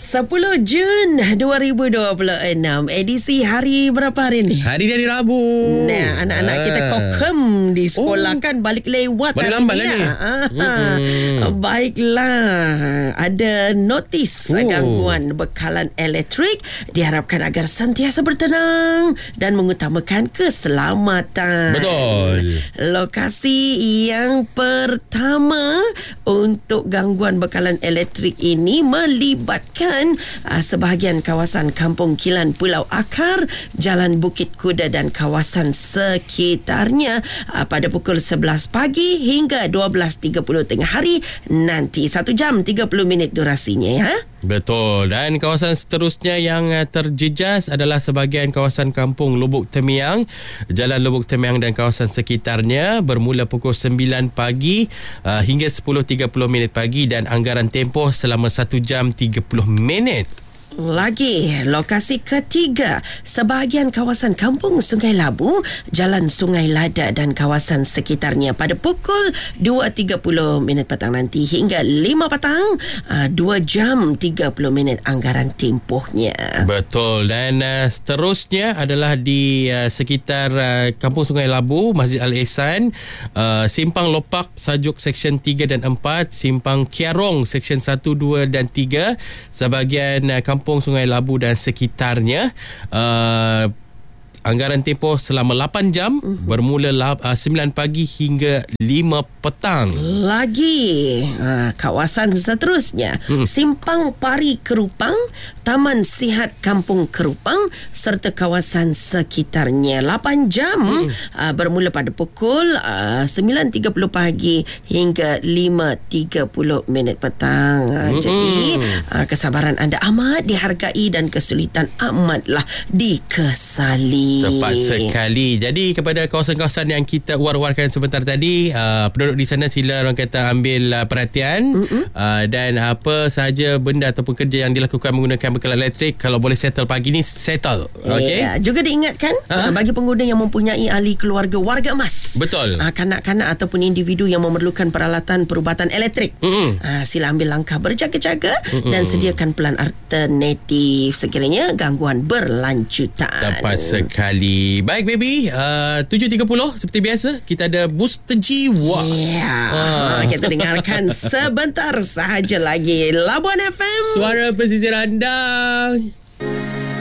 10 Jun 2026, edisi hari berapa hari ni? Hari Rabu. Nah, anak-anak kita kokem di sekolah kan balik lewat. Balik lambat lah ni. Baiklah, ada notis gangguan bekalan elektrik, diharapkan agar sentiasa bertenang dan mengutamakan keselamatan. Betul. Lokasi yang pertama untuk gangguan bekalan elektrik ini melibatkan sebahagian kawasan Kampung Kilan Pulau Akar, Jalan Bukit Kuda dan kawasan sekitarnya pada pukul 11 pagi hingga 12.30 tengah hari nanti. 1 jam 30 minit durasinya ya. Betul. Dan kawasan seterusnya yang terjejas adalah sebahagian kawasan Kampung Lubuk Temiang, Jalan Lubuk Temiang dan kawasan sekitarnya bermula pukul 9 pagi hingga 10.30 minit pagi dan anggaran tempoh selama 1 jam 30 minit. Lagi, lokasi ketiga, sebahagian kawasan Kampung Sungai Labu, Jalan Sungai Lada dan kawasan sekitarnya pada pukul 2.30 minit petang nanti hingga 5 petang, 2 jam 30 minit anggaran tempohnya. Betul. Dan seterusnya adalah di sekitar Kampung Sungai Labu, Masjid Al-Ihsan, Simpang Lopak Sajuk Seksyen 3 dan 4, Simpang Kiarong Seksyen 1, 2 dan 3, sebahagian Kampung Sungai Labu dan sekitarnya. Anggaran tempoh selama 8 jam bermula 9 pagi hingga 5 petang. Lagi, kawasan seterusnya, Simpang Pari Kerupang, Taman Sihat Kampung Kerupang serta kawasan sekitarnya. 8 jam bermula pada pukul 9.30 pagi hingga 5.30 minit petang. Jadi kesabaran anda amat dihargai dan kesulitan amatlah dikesali. Tepat sekali. Jadi kepada kawasan-kawasan yang kita war-warkan sebentar tadi, penduduk di sana sila orang kata ambil perhatian dan apa sahaja benda ataupun kerja yang dilakukan menggunakan bekalan elektrik, kalau boleh settle pagi ni settle. Okey. Juga diingatkan bagi pengguna yang mempunyai ahli keluarga warga emas. Betul. Kanak-kanak ataupun individu yang memerlukan peralatan perubatan elektrik, sila ambil langkah berjaga-jaga dan sediakan pelan alternatif sekiranya gangguan berlanjutan. Tepat sekali. Baik baby, 7.30 seperti biasa kita ada booster jiwa. Kita dengarkan sebentar sahaja lagi Labuan FM, suara pesisir anda.